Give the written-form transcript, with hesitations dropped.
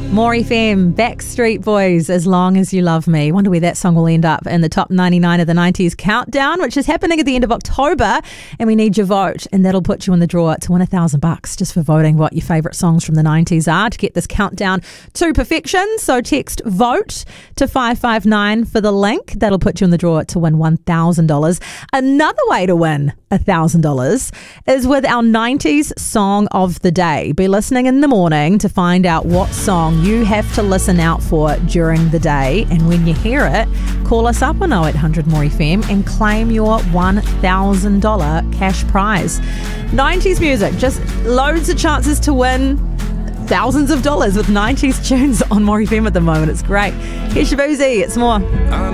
More FM, Backstreet Boys, As Long As You Love Me. Wonder where that song will end up in the top 99 of the 90s countdown, which is happening at the end of October. And we need your vote, and that'll put you in the draw to win $1,000 just for voting what your favourite songs from the 90s are to get this countdown to perfection. So text VOTE to 559 for the link. That'll put you in the draw to win $1,000. Another way to win $1,000 is with our 90s song of the day. Be listening in the morning to find out what song you have to listen out for during the day, and when you hear it, call us up on 0800 More FM and claim your $1,000 cash prize. 90s music, just loads of chances to win thousands of dollars with 90s tunes on More FM at the moment. It's great. Here's Shabuzi, it's more.